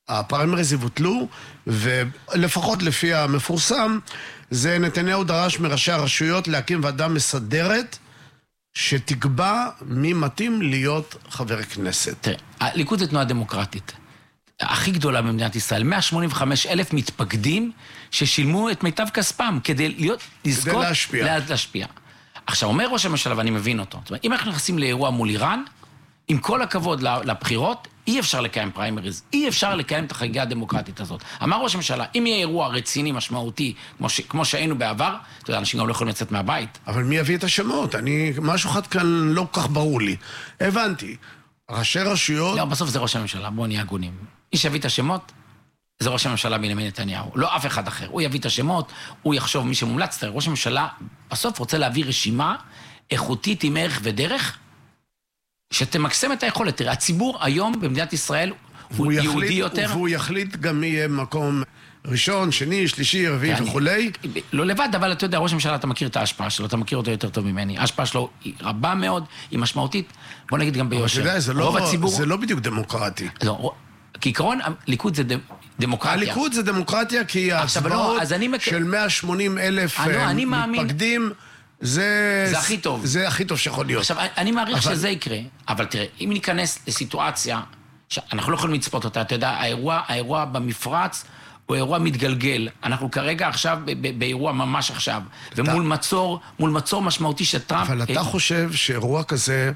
הפריימריז יבוטלו, ולפחות לפי המפורסם, זה נתניהו דרש מראשי הרשויות להקים ועדה מסדרת, שתקבע מי מתאים להיות חבר כנסת. תראה, הליכוד זה תנועה דמוקרטית. הכי גדולה במדינת ישראל, 185,000 מתפקדים ששילמו את מיטב כספם כדי לזכות להשפיע. עכשיו, אומר ראש הממשלה, ואני מבין אותו, זאת אומרת, אם אנחנו נכנסים לאירוע מול איראן, עם כל הכבוד לבחירות, אי אפשר לקיים פריימריז, אי אפשר לקיים את החגיגה הדמוקרטית הזאת. אמר ראש הממשלה, אם יהיה אירוע רציני, משמעותי, כמו שהיינו בעבר, אתה יודע, אנשים גם לא יכולים לצאת מהבית. אבל מי יביא את השמות? משהו אחד כאן לא כל כך ברור לי. הבנתי, ראשי רשויות... לא, בסוף זה ראש הממשלה, בואו נהיה הגונים. מי שיביא את השמות, זה ראש הממשלה בנימין נתניהו, לא אף אחד אחר. הוא יביא את השמות, הוא יחשוב מי שמומלץ, ראש הממשלה בסוף רוצה להביא רשימה איכותית עם ערך ודרך, שתמקסם את היכולת. תראה, הציבור היום במדינת ישראל הוא יהודי יותר. והוא יחליט גם מי יהיה מקום ראשון, שני, שלישי, רביעי וכולי. לא לבד, אבל אתה יודע, ראש הממשלה, אתה מכיר את ההשפעה שלו, אתה מכיר אותו יותר טוב ממני. ההשפעה שלו היא רבה מאוד, היא משמעותית. בוא נגיד גם ביושר. זה לא בדיוק דמוקרטי. לא, כעיקרון, הליכוד זה דמוקרטיה. הליכוד זה דמוקרטיה כי ההצבעות של 180,000 מתפקדים, זה הכי טוב. זה הכי טוב שיכול להיות. עכשיו, אני מעריך שזה יקרה, אבל תראה, אם ניכנס לסיטואציה, שאנחנו לא יכולים לצפות אותה, אתה יודע, האירוע במפרץ הוא אירוע מתגלגל. אנחנו כרגע עכשיו, באירוע ממש עכשיו, ומול מצור משמעותי שטראמפ... אבל אתה חושב שאירוע כזה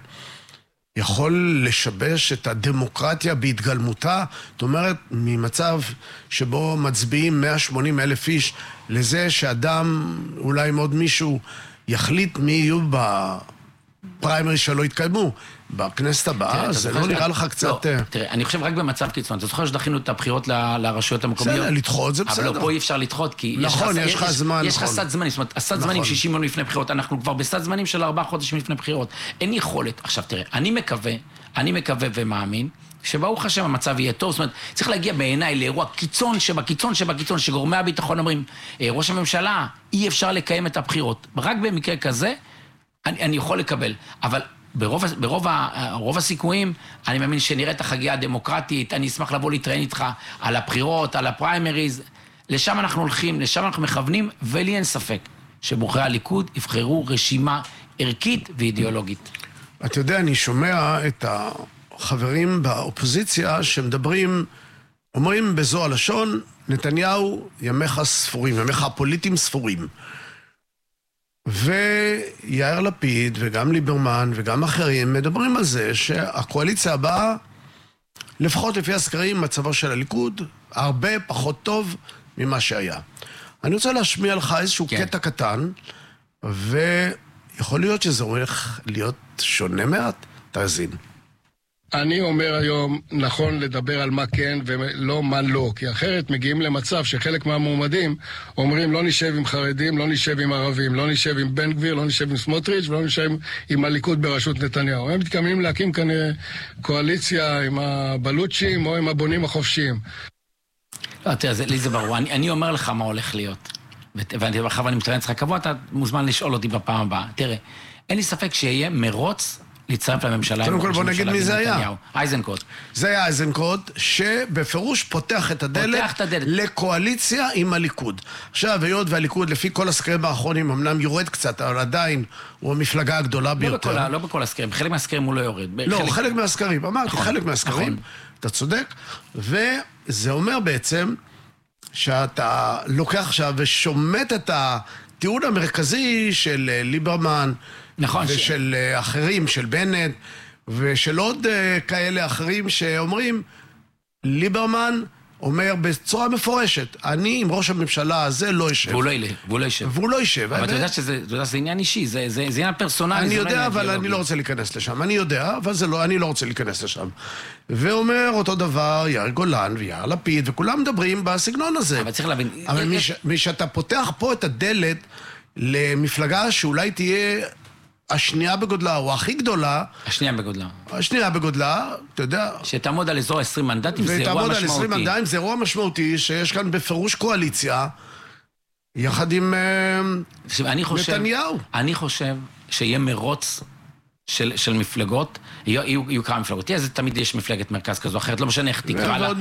יכול לשבש את הדמוקרטיה בהתגלמותה? זאת אומרת, ממצב שבו מצביעים 180,000 איש, לזה שאדם, אולי מאוד מישהו, יחליט מי יהיו בפריימריז שלא יתקיימו בכנסת הבאה, זה לא נראה לך קצת... תראה, אני חושב רק במצב קיצון. אתה זוכר שדחינו את הבחירות לרשויות המקומיות? בסדר, לדחות זה בסדר. אבל פה אי אפשר לדחות, כי נכון, יש לך זמן. יש לך סד זמנים, זאת אומרת, הסד זמנים 60 יום לפני בחירות, אנחנו כבר בסד זמנים של 4 חודשים לפני בחירות. אין יכולת. עכשיו תראה, אני מקווה ומאמין, שברוך השם המצב יהיה טוב, זאת אומרת, צריך להגיע בעיניי לאירוע קיצון שבקיצון שבקיצון, שגורמי הביטחון אומרים, ראש הממשלה, אי אפשר לקיים את הבחירות. רק במקרה כזה, אני יכול לקבל. אבל ברוב הסיכויים, אני מאמין שנראה את החגיגה הדמוקרטית, אני אשמח לבוא להתראיין איתך על הבחירות, על הפריימריז, לשם אנחנו הולכים, לשם אנחנו מכוונים, ולי אין ספק שבוחרי הליכוד יבחרו רשימה ערכית ואידיאולוגית. אתה יודע, אני שומע את החברים באופוזיציה שמדברים, אומרים בזו הלשון, נתניהו ימיך ספורים, ימיך הפוליטיים ספורים. ויאיר לפיד וגם ליברמן וגם אחרים מדברים על זה שהקואליציה הבאה, לפחות לפי הסקרים, מצבו של הליכוד הרבה פחות טוב ממה שהיה. אני רוצה להשמיע לך איזשהו קטע קטן, ויכול להיות שזה הולך להיות שונה מעט. תאזין. אני אומר היום, נכון לדבר על מה כן ולא מה לא, כי אחרת מגיעים למצב שחלק מהמועמדים אומרים לא נשב עם חרדים, לא נשב עם ערבים, לא נשב עם בן גביר, לא נשב עם סמוטריץ' ולא נשב עם הליכוד בראשות נתניהו. הם מתכוונים להקים כנראה קואליציה עם הבלוצ'ים או עם הבונים החופשיים. לא, תראה, לי זה ברור. אני אומר לך מה הולך להיות. ואני מתכוון אצלך קבוע, אתה מוזמן לשאול אותי בפעם הבאה. תראה, אין לי ספק שיהיה מרוץ להצטרף לממשלה. קודם כל בוא נגיד מי זה היה. איזנקוט. זה היה איזנקוט, שבפירוש פותח את הדלת לקואליציה עם הליכוד. עכשיו, היות והליכוד, לפי כל הסקרים האחרונים, אמנם יורד קצת, אבל עדיין הוא המפלגה הגדולה ביותר. לא בכל הסקרים, חלק מהסקרים הוא לא יורד. לא, חלק מהסקרים, אמרתי, חלק מהסקרים, אתה צודק, וזה אומר בעצם שאתה לוקח עכשיו ושומט את הטיעון המרכזי של ליברמן, נכון, ושל אחרים, של בנט, ושל עוד כאלה אחרים שאומרים, ליברמן אומר בצורה מפורשת, אני עם ראש הממשלה הזה לא ישב. והוא לא ישב. אבל אתה יודע שזה עניין אישי, זה עניין פרסונלי. אני יודע, אבל אני לא רוצה להיכנס לשם. אני יודע, אבל אני לא רוצה להיכנס לשם. ואומר אותו דבר, יאיר גולן ויאיר לפיד, וכולם מדברים בסגנון הזה. אבל צריך להבין. אבל מי שאתה פותח פה את הדלת למפלגה שאולי תהיה השנייה בגודלה, או הכי גדולה. השנייה בגודלה, אתה יודע. שתעמוד על אזור 20 מנדטים, זה אירוע משמעותי. ותעמוד על 20 מנדטים, זה אירוע משמעותי, שיש כאן בפירוש קואליציה, יחד עם נתניהו. אני חושב שיהיה מרוץ של מפלגות, יהיו כמה מפלגות. תמיד יש מפלגת מרכז כזו, אחרת לא משנה איך תקרא לה.